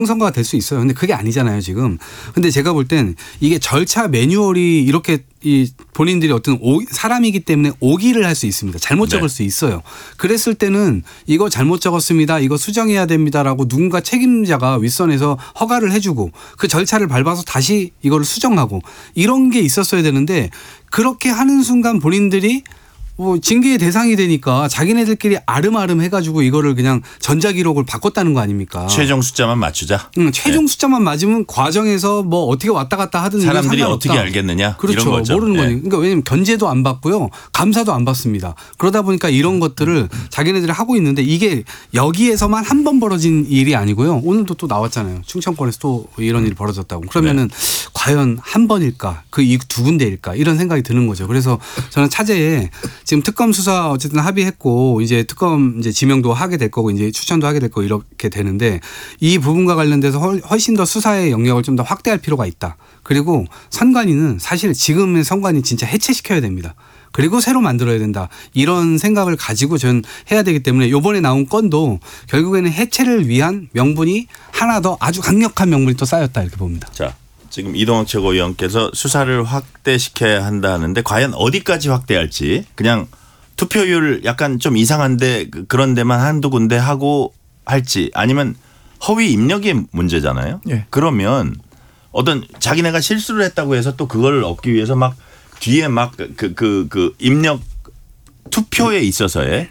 선거가 될 수 있어요. 근데 그게 아니잖아요, 지금. 근데 제가 볼 땐 이게 절차 매뉴얼이 이렇게 이 본인들이 어떤 사람이기 때문에 오기를 할 수 있습니다. 잘못 적을 수 있어요. 그랬을 때는 이거 잘못 적었습니다. 이거 수정해야 됩니다라고 누군가 책임자가 윗선에서 허가를 해주고 그 절차를 밟아서 다시 이거를 수정하고 이런 게 있었어야 되는데 그렇게 하는 순간 본인들이 징계의 대상이 되니까 자기네들끼리 아름아름 해가지고 이거를 그냥 전자기록을 바꿨다는 거 아닙니까? 최종 숫자만 맞추자. 최종 숫자만 맞으면 과정에서 뭐 어떻게 왔다 갔다 하든 사람들이 어떻게 알겠느냐. 그렇죠. 이런 거죠. 모르는 거니까. 그러니까 왜냐하면 견제도 안 받고요. 감사도 안 받습니다. 그러다 보니까 이런 것들을 자기네들이 하고 있는데 이게 여기에서만 한 번 벌어진 일이 아니고요. 오늘도 또 나왔잖아요. 충청권에서 또 이런 일이 벌어졌다고. 그러면은 과연 한 번일까? 그 두 군데일까? 이런 생각이 드는 거죠. 그래서 저는 차제에 지금 특검 수사 어쨌든 합의했고 이제 특검 이제 지명도 하게 될 거고 이제 추천도 하게 될 거고 이렇게 되는데 이 부분과 관련돼서 훨씬 더 수사의 영역을 좀 더 확대할 필요가 있다. 그리고 선관위는 사실 지금의 선관위 진짜 해체시켜야 됩니다. 그리고 새로 만들어야 된다. 이런 생각을 가지고 전 해야 되기 때문에 이번에 나온 건도 결국에는 해체를 위한 명분이 하나 더 아주 강력한 명분이 또 쌓였다 이렇게 봅니다. 자, 지금 이동학 최고위원께서 수사를 확대시켜야 한다 하는데 과연 어디까지 확대할지 그냥 투표율 약간 좀 이상한데 그런 데만 한두 군데 하고 할지 아니면 허위 입력의 문제잖아요. 네. 그러면 어떤 자기네가 실수를 했다고 해서 또 그걸 얻기 위해서 막 뒤에 막 그 입력 투표에 있어서의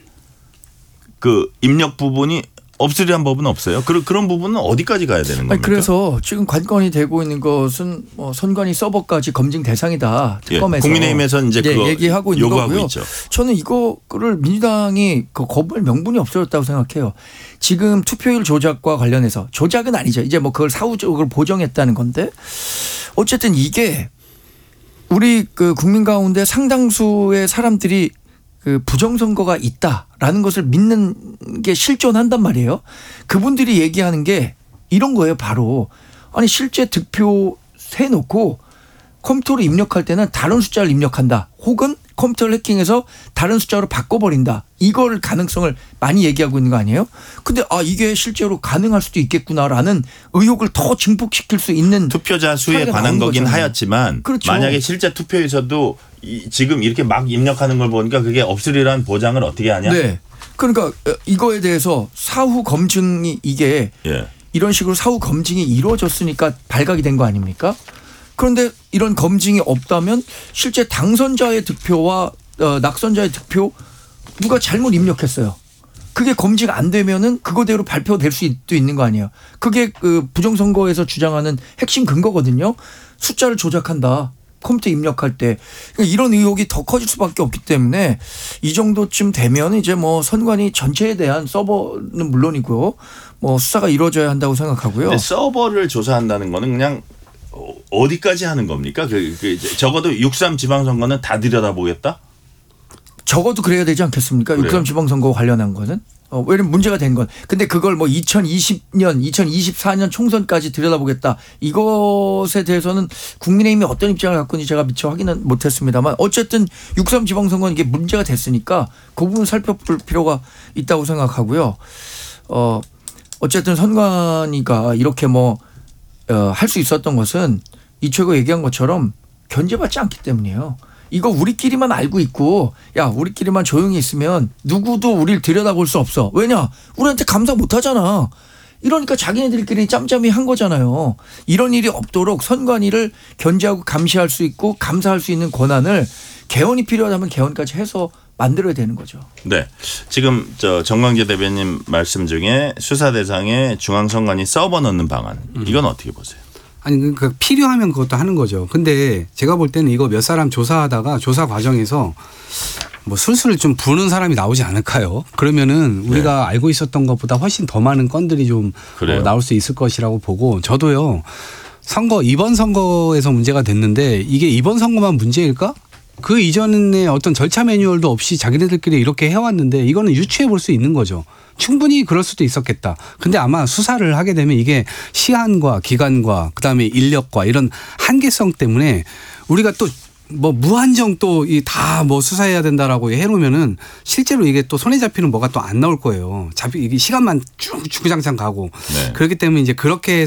그 입력 부분이 없으리란 법은 없어요. 그런 부분은 어디까지 가야 되는 겁니까? 그래서 지금 관건이 되고 있는 것은 뭐 선관위 서버까지 검증 대상이다. 특검에서. 국민의힘에서 이제 그거 얘기하고 있는 요구하고 거고요. 있죠. 저는 이거를 민주당이 거부할 명분이 없어졌다고 생각해요. 지금 투표율 조작과 관련해서 조작은 아니죠. 이제 뭐 그걸 사후적으로 보정했다는 건데 어쨌든 이게 우리 그 국민 가운데 상당수의 사람들이 그 부정선거가 있다라는 것을 믿는 게 실존한단 말이에요. 그분들이 얘기하는 게 이런 거예요. 바로 아니 실제 득표 세놓고 컴퓨터로 입력할 때는 다른 숫자를 입력한다. 혹은 컴퓨터를 해킹해서 다른 숫자로 바꿔버린다. 이걸 가능성을 많이 얘기하고 있는 거 아니에요? 근데 이게 실제로 가능할 수도 있겠구나라는 의혹을 더 증폭시킬 수 있는 투표자 수에 관한 거긴 하였지만 그렇죠. 만약에 실제 투표에서도 지금 이렇게 막 입력하는 걸 보니까 그게 없으리란 보장을 어떻게 하냐? 네. 그러니까 이거에 대해서 사후 검증이 이게 이런 식으로 사후 검증이 이루어졌으니까 발각이 된 거 아닙니까? 그런데 이런 검증이 없다면 실제 당선자의 득표와 낙선자의 득표 누가 잘못 입력했어요. 그게 검증 안 되면은 그거대로 발표될 수도 있는 거 아니에요. 그게 그 부정선거에서 주장하는 핵심 근거거든요. 숫자를 조작한다. 컴퓨터 입력할 때 이런 의혹이 더 커질 수밖에 없기 때문에 이 정도쯤 되면 이제 뭐 선관위 전체에 대한 서버는 물론이고요. 뭐 수사가 이루어져야 한다고 생각하고요. 서버를 조사한다는 거는 그냥 어디까지 하는 겁니까? 적어도 6.3 지방선거는 다 들여다보겠다? 적어도 그래야 되지 않겠습니까? 6.3 지방선거 관련한 거는. 왜냐면 문제가 된 건. 근데 그걸 뭐 2020년, 2024년 총선까지 들여다보겠다. 이것에 대해서는 국민의힘이 어떤 입장을 갖고 있는지 제가 미처 확인은 못했습니다만 어쨌든 6.3 지방선거는 이게 문제가 됐으니까 그 부분 살펴볼 필요가 있다고 생각하고요. 어쨌든 선관위가 이렇게 할 수 있었던 것은 이 최고 얘기한 것처럼 견제받지 않기 때문이에요. 이거 우리끼리만 알고 있고 야 우리끼리만 조용히 있으면 누구도 우리를 들여다볼 수 없어. 왜냐? 우리한테 감사 못하잖아. 이러니까 자기네들끼리 짬짬이 한 거잖아요. 이런 일이 없도록 선관위를 견제하고 감시할 수 있고 감사할 수 있는 권한을 개헌이 필요하다면 개헌까지 해서 만들어야 되는 거죠. 네, 지금 정광재 대변인 말씀 중에 수사 대상에 중앙선관위 서버 넣는 방안 이건 어떻게 보세요? 아니 그러니까 필요하면 그것도 하는 거죠. 근데 제가 볼 때는 이거 몇 사람 조사하다가 조사 과정에서 뭐 술술 좀 부는 사람이 나오지 않을까요? 그러면은 우리가 알고 있었던 것보다 훨씬 더 많은 건들이 좀 나올 수 있을 것이라고 보고 저도요. 이번 선거에서 문제가 됐는데 이게 이번 선거만 문제일까? 그 이전에 어떤 절차 매뉴얼도 없이 자기네들끼리 이렇게 해왔는데 이거는 유추해 볼 수 있는 거죠. 충분히 그럴 수도 있었겠다. 근데 아마 수사를 하게 되면 이게 시한과 기간과 그다음에 인력과 이런 한계성 때문에 우리가 또 뭐 무한정 또 다 뭐 수사해야 된다라고 해놓으면은 실제로 이게 또 손에 잡히는 뭐가 또 안 나올 거예요. 이게 시간만 쭉 주구장창 가고 그렇기 때문에 이제 그렇게